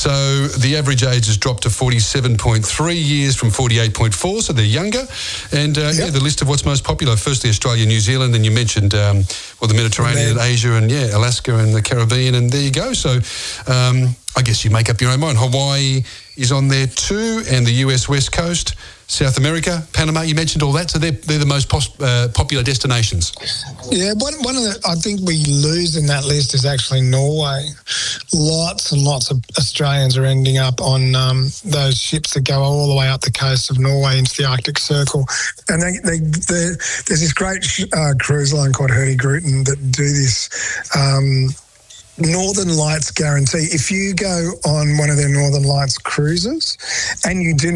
So the average age has dropped to 47.3 years from 48.4, so they're younger. And the list of what's most popular, firstly Australia, New Zealand, then you mentioned the Mediterranean and Asia and Alaska and the Caribbean, and there you go. So I guess you make up your own mind. Hawaii is on there too, and the US West Coast, South America, Panama, you mentioned all that, so they're the most popular destinations. Yeah, one of the, I think we lose in that list is actually Norway. Lots and lots of Australians are ending up on those ships that go all the way up the coast of Norway into the Arctic Circle. And there's this great cruise line called Hurtigruten that do this Northern Lights guarantee. If you go on one of their Northern Lights cruises and you do not